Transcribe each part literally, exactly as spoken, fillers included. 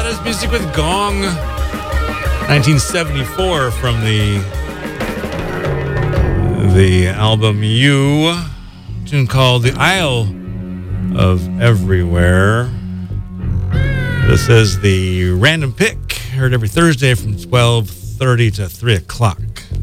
is music with Gong. nineteen seventy-four from the the album You. A tune called The Isle of Everywhere. This is the Random Pick, heard every Thursday from twelve thirty to three o'clock.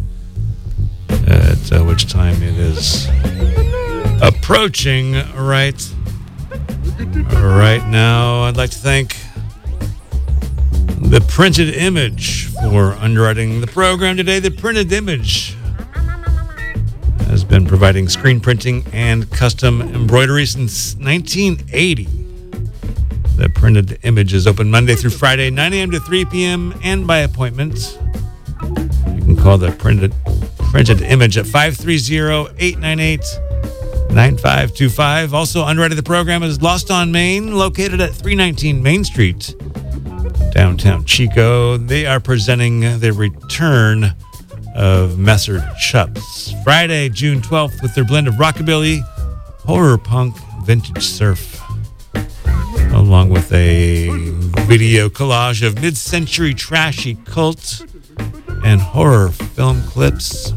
At uh, which time it is approaching right right now. I'd like to thank The Printed Image for underwriting the program today. The Printed Image has been providing screen printing and custom embroidery since nineteen eighty. The Printed Image is open Monday through Friday, nine a.m. to three p.m. and by appointment. You can call the Printed Printed Image at five three zero, eight nine eight, nine five two five. Also underwriting the program is Lost on Main, located at three nineteen Main Street, downtown Chico. They are presenting the return of Messer Chups Friday, June twelfth, with their blend of rockabilly, horror punk, vintage surf, along with a video collage of mid-century trashy cult and horror film clips.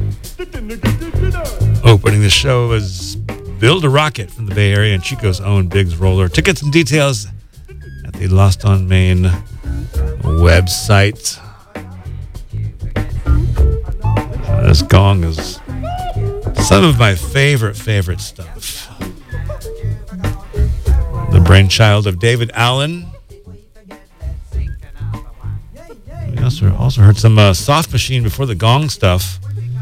Opening the show is Build a Rocket from the Bay Area and Chico's own Biggs Roller. Tickets and details at the Lost on Main website. This Gong is some of my favorite, favorite stuff. The brainchild of David Allen. We also, also heard some uh, Soft Machine before the Gong stuff.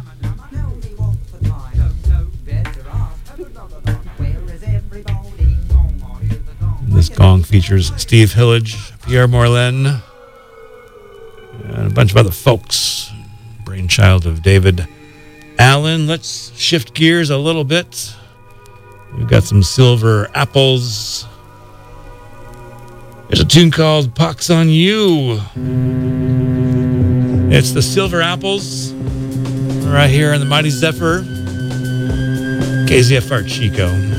This Gong features Steve Hillage, Pierre Morlaine, and a bunch of other folks. Brainchild of David Allen. Let's shift gears a little bit. We've got some Silver Apples. There's a tune called Pox on You. It's the Silver Apples right here in the Mighty Zephyr, K Z F R Chico.